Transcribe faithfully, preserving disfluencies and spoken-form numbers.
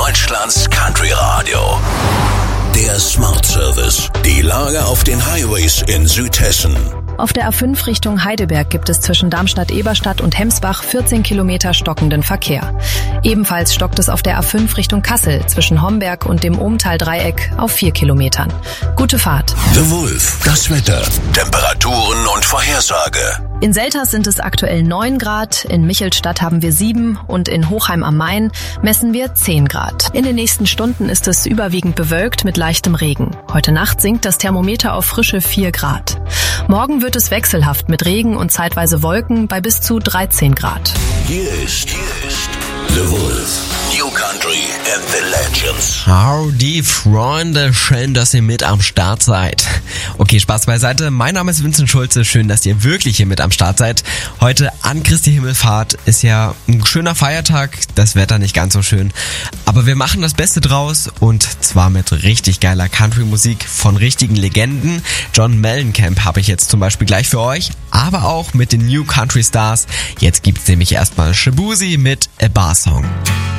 Deutschlands Country Radio. Der Smart Service. Die Lage auf den Highways in Südhessen. Auf der A fünf Richtung Heidelberg gibt es zwischen Darmstadt-Eberstadt und Hemsbach vierzehn Kilometer stockenden Verkehr. Ebenfalls stockt es auf der A fünf Richtung Kassel zwischen Homberg und dem Ohmtal-Dreieck auf vier Kilometern. Gute Fahrt. The Wolf. Das Wetter. Temperaturen und Vorhersage. In Selters sind es aktuell neun Grad, in Michelstadt haben wir sieben und in Hochheim am Main messen wir zehn Grad. In den nächsten Stunden ist es überwiegend bewölkt mit leichtem Regen. Heute Nacht sinkt das Thermometer auf frische vier Grad. Morgen wird es wechselhaft mit Regen und zeitweise Wolken bei bis zu dreizehn Grad. Hier ist, hier ist The Wolf. New Country and the Legends. Howdy, Freunde. Schön, dass ihr mit am Start seid. Okay, Spaß beiseite. Mein Name ist Vincent Schulze. Schön, dass ihr wirklich hier mit am Start seid. Heute an Christi Himmelfahrt ist ja ein schöner Feiertag. Das Wetter nicht ganz so schön. Aber wir machen das Beste draus und zwar mit richtig geiler Country-Musik von richtigen Legenden. John Mellencamp habe ich jetzt zum Beispiel gleich für euch. Aber auch mit den New Country Stars. Jetzt gibt's nämlich erstmal Shaboozey mit A Bar Song.